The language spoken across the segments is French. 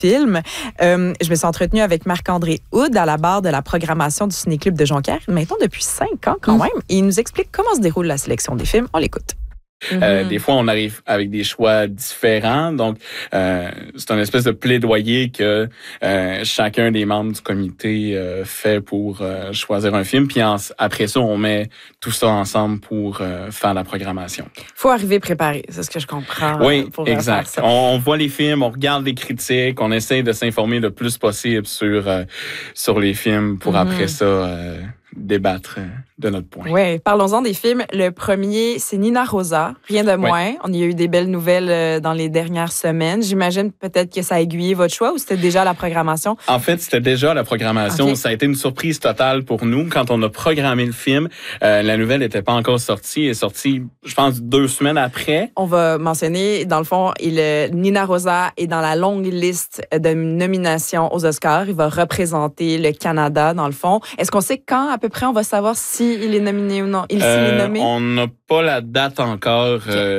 film. Je me suis entretenue avec Marc-André Hood à la barre de la programmation du Ciné-Club de Jonquière, maintenant depuis 5 ans quand même. Et il nous explique comment se déroule la sélection des films. On l'écoute. Des fois, on arrive avec des choix différents. Donc, c'est une espèce de plaidoyer que chacun des membres du comité fait pour choisir un film. Puis après ça, on met tout ça ensemble pour faire la programmation. Faut arriver préparé, c'est ce que je comprends. Oui, exact. On voit les films, on regarde les critiques, on essaie de s'informer le plus possible sur les films pour après ça débattre de notre point. Oui, parlons-en des films. Le premier, c'est Nina Rosa, rien de moins. On y a eu des belles nouvelles dans les dernières semaines. J'imagine peut-être que ça a aiguillé votre choix ou c'était déjà la programmation? En fait, c'était déjà la programmation. Okay. Ça a été une surprise totale pour nous. Quand on a programmé le film, la nouvelle n'était pas encore sortie. Elle est sortie, je pense, 2 semaines après. On va mentionner, dans le fond, Nina Rosa est dans la longue liste de nominations aux Oscars. Il va représenter le Canada, dans le fond. Est-ce qu'on sait quand, à peu près, on va savoir s'il est nominé ou non? S'il est nommé? On n'a pas la date encore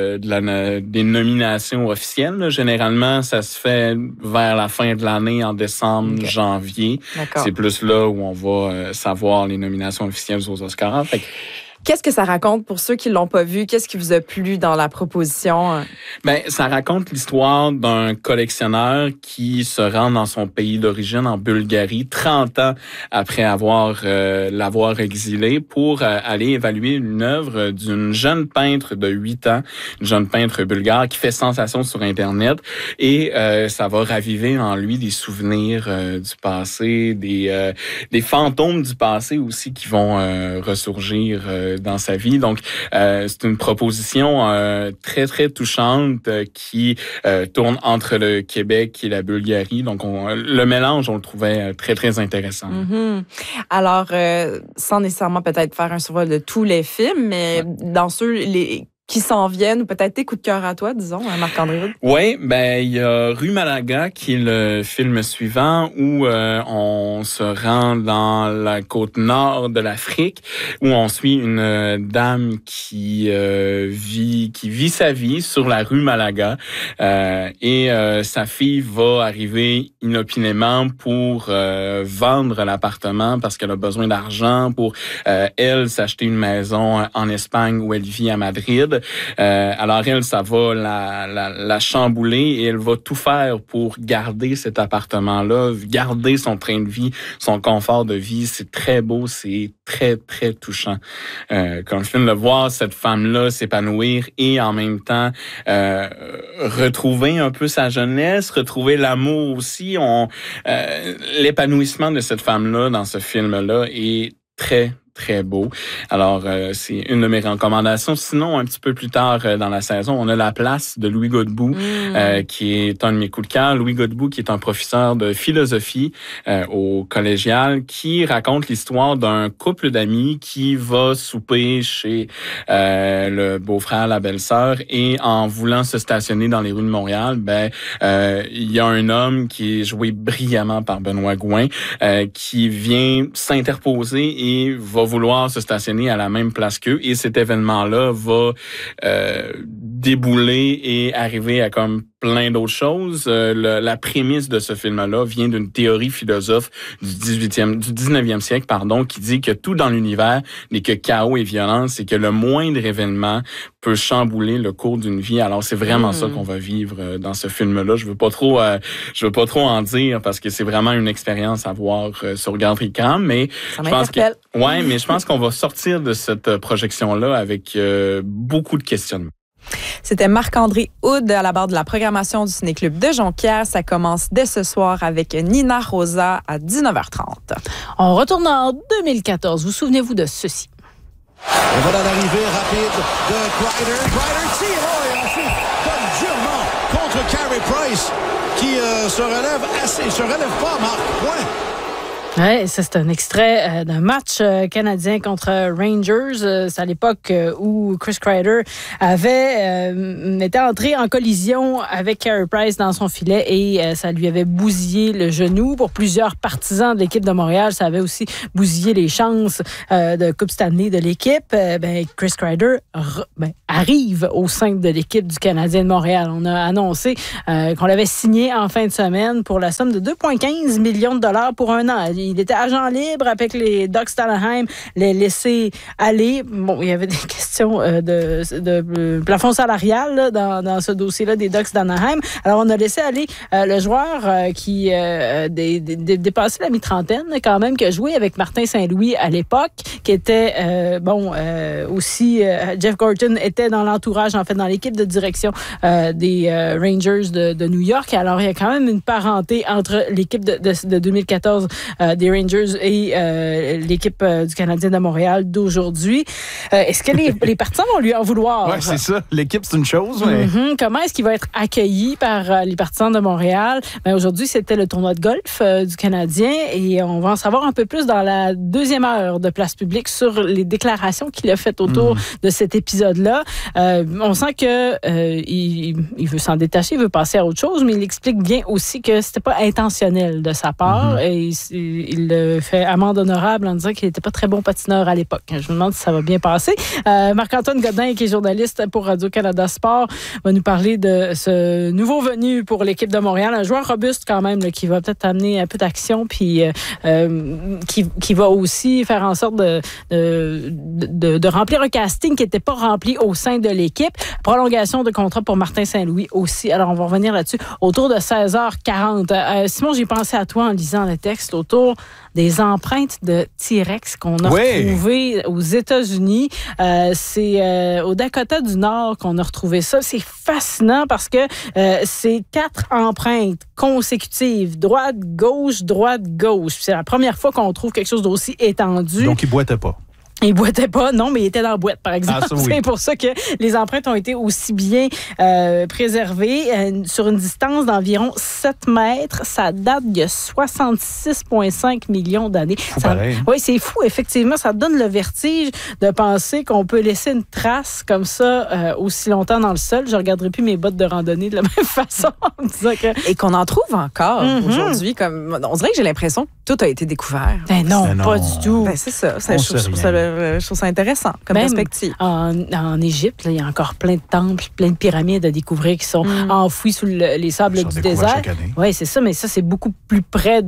des nominations officielles. Là. Généralement, ça se fait vers la fin de l'année, en décembre, janvier. D'accord. C'est plus là où on va savoir les nominations officielles aux Oscars. Fait que, qu'est-ce que ça raconte pour ceux qui l'ont pas vu? Qu'est-ce qui vous a plu dans la proposition? Ça raconte l'histoire d'un collectionneur qui se rend dans son pays d'origine, en Bulgarie, 30 ans après l'avoir exilé pour aller évaluer une œuvre d'une jeune peintre de 8 ans, une jeune peintre bulgare qui fait sensation sur Internet et ça va raviver en lui des souvenirs du passé, des fantômes du passé aussi qui vont ressurgir dans sa vie. Donc, c'est une proposition très, très touchante qui tourne entre le Québec et la Bulgarie. Donc, le mélange, on le trouvait très, très intéressant. Mm-hmm. Alors, sans nécessairement peut-être faire un survol de tous les films, mais dans ceux qui s'en viennent, ou peut-être tes coups de cœur à toi, disons, Marc-André Hood? Oui, il y a Rue Malaga, qui est le film suivant, où on se rend dans la côte nord de l'Afrique, où on suit une dame qui vit sa vie sur la rue Malaga, et sa fille va arriver inopinément pour vendre l'appartement parce qu'elle a besoin d'argent pour elle s'acheter une maison en Espagne où elle vit à Madrid. Alors elle, ça va la chambouler et elle va tout faire pour garder cet appartement-là, garder son train de vie, son confort de vie. C'est très beau, c'est très, très touchant. Comme film, de voir cette femme-là s'épanouir et en même temps retrouver un peu sa jeunesse, retrouver l'amour aussi. L'épanouissement de cette femme-là dans ce film-là est très, très beau. Alors, c'est une de mes recommandations. Sinon, un petit peu plus tard dans la saison, on a La Place de Louis Godbout, qui est un de mes coups de cœur. Louis Godbout, qui est un professeur de philosophie au collégial, qui raconte l'histoire d'un couple d'amis qui va souper chez le beau-frère, la belle-sœur, et en voulant se stationner dans les rues de Montréal, il y a un homme qui est joué brillamment par Benoît Gouin, qui vient s'interposer et va vouloir se stationner à la même place qu'eux, et cet événement-là va débouler et arriver à comme plein d'autres choses. La prémisse de ce film-là vient d'une théorie philosophe du 19e siècle, qui dit que tout dans l'univers n'est que chaos et violence et que le moindre événement peut chambouler le cours d'une vie. Alors, c'est vraiment ça qu'on va vivre dans ce film-là. Je veux pas trop en dire parce que c'est vraiment une expérience à voir sur Grand Écran, mais ça m'interpelle. Mais je pense qu'on va sortir de cette projection-là avec beaucoup de questionnements. C'était Marc-André Hood à la barre de la programmation du Ciné-Club de Jonquière. Ça commence dès ce soir avec Nina Rosa à 19h30. On retourne en 2014. Vous souvenez-vous de ceci? Et voilà l'arrivée rapide de Kreider. Kreider tire et ensuite donne durement contre Carey Price qui se relève pas, Marc. Point. Oui, ça c'est un extrait d'un match canadien contre Rangers. C'est à l'époque où Chris Kreider était entré en collision avec Carey Price dans son filet et ça lui avait bousillé le genou. Pour plusieurs partisans de l'équipe de Montréal, ça avait aussi bousillé les chances de Coupe Stanley de l'équipe. Chris Kreider arrive au sein de l'équipe du Canadien de Montréal. On a annoncé qu'on l'avait signé en fin de semaine pour la somme de 2,15 millions de dollars pour un an. Il était agent libre avec les Ducks d'Anaheim, les laisser aller. Bon, il y avait des questions de plafond salarial là, dans ce dossier-là des Ducks d'Anaheim. Alors, on a laissé aller le joueur qui dépassait la mi-trentaine quand même, qui a joué avec Martin Saint-Louis à l'époque, qui était, aussi, Jeff Gorton était dans l'entourage, en fait, dans l'équipe de direction des Rangers de New York. Alors, il y a quand même une parenté entre l'équipe de 2014 des Rangers et l'équipe du Canadien de Montréal d'aujourd'hui. Est-ce que les partisans vont lui en vouloir? Oui, c'est ça. L'équipe, c'est une chose. Mais... Comment est-ce qu'il va être accueilli par les partisans de Montréal? Aujourd'hui, c'était le tournoi de golf du Canadien et on va en savoir un peu plus dans la deuxième heure de Place publique sur les déclarations qu'il a faites autour de cet épisode-là. On sent que il veut s'en détacher, il veut passer à autre chose, mais il explique bien aussi que c'était pas intentionnel de sa part et il le fait amende honorable en disant qu'il n'était pas très bon patineur à l'époque. Je me demande si ça va bien passer. Marc-Antoine Godin, qui est journaliste pour Radio-Canada Sport, va nous parler de ce nouveau venu pour l'équipe de Montréal, un joueur robuste quand même, là, qui va peut-être amener un peu d'action, puis qui va aussi faire en sorte de remplir un casting qui n'était pas rempli au sein de l'équipe. Prolongation de contrat pour Martin Saint-Louis aussi. Alors, on va revenir là-dessus autour de 16h40. Simon, j'ai pensé à toi en lisant le texte autour des empreintes de T-Rex qu'on a retrouvées aux États-Unis. C'est au Dakota du Nord qu'on a retrouvé ça. C'est fascinant parce que c'est 4 empreintes consécutives. Droite, gauche, droite, gauche. C'est la première fois qu'on trouve quelque chose d'aussi étendu. Donc, il boitait pas. Il boitait pas, non, mais il était dans la boîte, par exemple. Ah, ça, oui. C'est pour ça que les empreintes ont été aussi bien préservées sur une distance d'environ 7 mètres. Ça date de 66,5 millions d'années. Oui, c'est fou, effectivement. Ça donne le vertige de penser qu'on peut laisser une trace comme ça aussi longtemps dans le sol. Je ne regarderai plus mes bottes de randonnée de la même façon en me disant que... Et qu'on en trouve encore aujourd'hui. On dirait que j'ai l'impression que tout a été découvert. Ben non, pas du tout. Ben, c'est ça. Je trouve ça intéressant comme perspective. En Égypte, il y a encore plein de temples, plein de pyramides à découvrir qui sont enfouis sous les sables du désert. Oui, c'est ça, mais ça, c'est beaucoup plus près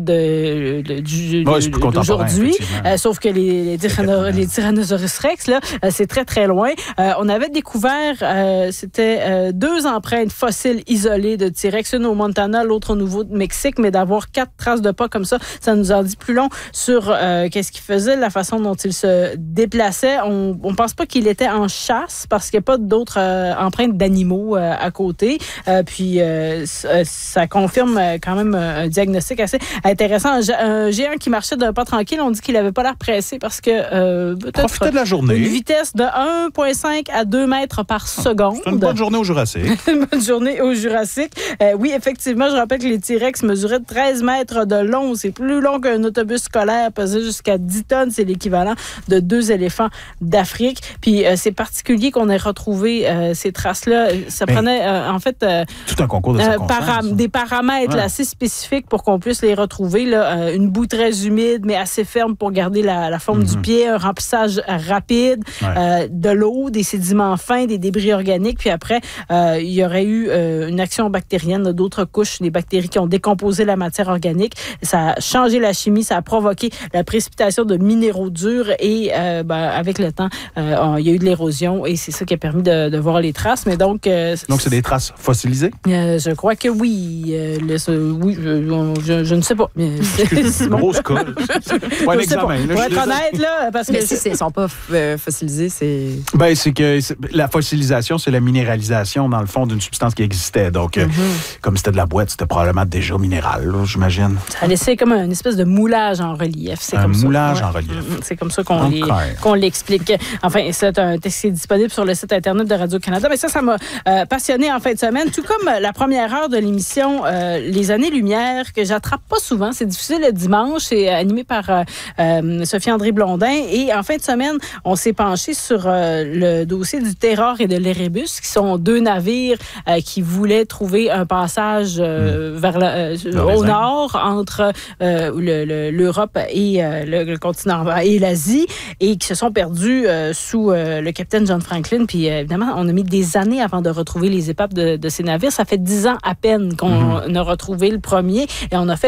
d'aujourd'hui. Sauf que les Tyrannosaurus Rex, là, c'est très, très loin. On avait découvert, c'était 2 empreintes fossiles isolées de T-Rex, une au Montana, l'autre au Nouveau-Mexique, mais d'avoir 4 traces de pas comme ça nous en dit plus long sur qu'est-ce qu'il faisait, la façon dont il se déplaçait. On ne pense pas qu'il était en chasse parce qu'il n'y a pas d'autres empreintes d'animaux à côté. Puis ça confirme quand même un diagnostic assez intéressant. Un géant qui marchait d'un pas tranquille, on dit qu'il n'avait pas l'air pressé parce que profitait de la journée. Une vitesse de 1,5 à 2 mètres par seconde. C'est une bonne journée au Jurassique. Une bonne journée au Jurassique. Oui, effectivement, je rappelle que les T-Rex mesuraient 13 mètres de long. C'est plus long qu'un autobus scolaire, pesait jusqu'à 10 tonnes. C'est l'équivalent de 2 éléphants d'Afrique. Puis c'est particulier qu'on ait retrouvé ces traces-là. Ça prenait, en fait... tout un concours de circonstances. Des paramètres assez spécifiques pour qu'on puisse les retrouver. Là. Une boue très humide, mais assez ferme pour garder la forme du pied. Un remplissage rapide, de l'eau, des sédiments fins, des débris organiques. Puis après, il y aurait eu une action bactérienne, d'autres couches, des bactéries qui ont décomposé la matière organique. Ça a changé la chimie, ça a provoqué la précipitation de minéraux durs et avec le temps, il y a eu de l'érosion et c'est ça qui a permis de voir les traces. Mais donc c'est des traces fossilisées? Je crois que oui. Je ne sais pas. Grosse colle. Pour un examen. Pour être honnête, là, parce que... s'ils ne sont pas fossilisés, c'est... C'est que la fossilisation, c'est la minéralisation, dans le fond, d'une substance qui existait. Donc, comme c'était de la boîte, c'était probablement déjà minéral, là, j'imagine. Ça a laissé comme une espèce espèce de moulage en relief. C'est un comme moulage ça. en relief. C'est comme ça qu'on l'explique. Enfin, c'est un texte qui est disponible sur le site Internet de Radio-Canada. Mais ça m'a passionné en fin de semaine, tout comme la première heure de l'émission Les Années-Lumière, que j'attrape pas souvent. C'est difficile le dimanche. C'est animé par Sophie-André Blondin. Et en fin de semaine, on s'est penché sur le dossier du Terror et de l'Erebus, qui sont deux navires qui voulaient trouver un passage vers au nord entre l'Europe et le continent et l'Asie, et qui se sont perdus sous le capitaine John Franklin. Puis évidemment, on a mis des années avant de retrouver les épaves de ces navires. Ça fait 10 ans à peine qu'on a retrouvé le premier, et on a fait